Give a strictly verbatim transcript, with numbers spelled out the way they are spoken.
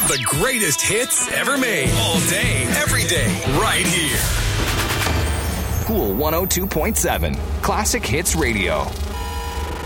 With the greatest hits ever made. All day, every day, right here. Cool one oh two point seven. Classic Hits Radio.